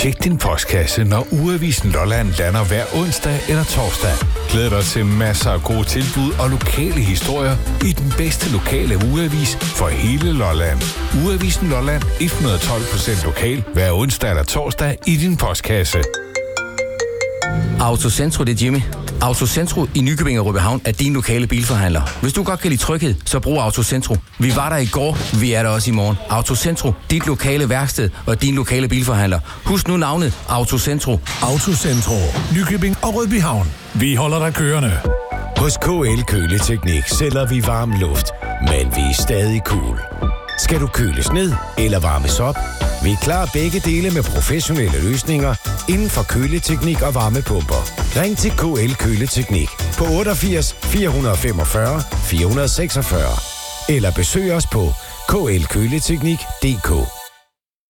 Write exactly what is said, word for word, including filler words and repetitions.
Tjek din postkasse, når Ugeavisen Lolland lander hver onsdag eller torsdag. Glæd dig til masser af gode tilbud og lokale historier i den bedste lokale ugeavis for hele Lolland. Ugeavisen Lolland, et hundrede og tolv procent lokal, hver onsdag eller torsdag i din postkasse. Autocentro, det er Jimmy. Autocentro i Nykøbing og Rødbyhavn er din lokale bilforhandler. Hvis du godt kan lide tryghed, så brug Autocentro. Vi var der i går, vi er der også i morgen. Autocentro, dit lokale værksted og din lokale bilforhandler. Husk nu navnet Autocentro. Autocentro, Nykøbing og Rødbyhavn. Vi holder dig kørende. Hos K L Køleteknik sælger vi varm luft, men vi er stadig cool. Skal du køles ned eller varmes op? Vi klarer begge dele med professionelle løsninger inden for køleteknik og varmepumper. Ring til K L Køleteknik på otteogfirs fire femogfyrre fire seksogfyrre eller besøg os på k l køleteknik punktum d k.